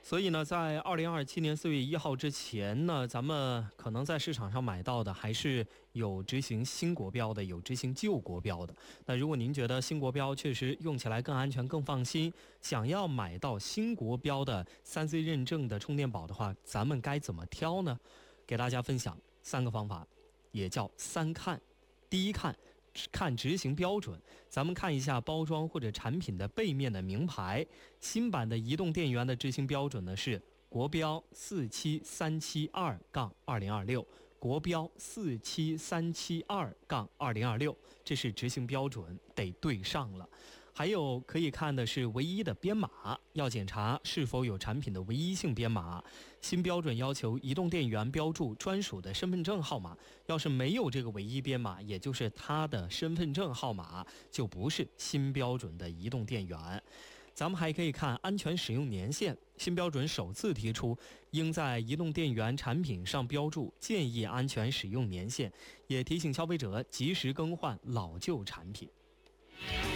所以呢，在2027年4月1号之前呢，咱们可能在市场上买到的还是有执行新国标的，有执行旧国标的。那如果您觉得新国标确实用起来更安全、更放心，想要买到新国标的3C 认证的充电宝的话，咱们该怎么挑呢？给大家分享3个方法，也叫3看。第一看执行标准，咱们看一下包装或者产品的背面的名牌。新版的移动电源的执行标准呢是国标47372-2026，国标47372-2026，这是执行标准，得对上了。还有可以看的是唯一的编码，要检查是否有产品的唯一性编码。新标准要求移动电源标注专属的身份证号码，要是没有这个唯一编码，也就是它的身份证号码，就不是新标准的移动电源。咱们还可以看安全使用年限，新标准首次提出应在移动电源产品上标注建议安全使用年限，也提醒消费者及时更换老旧产品。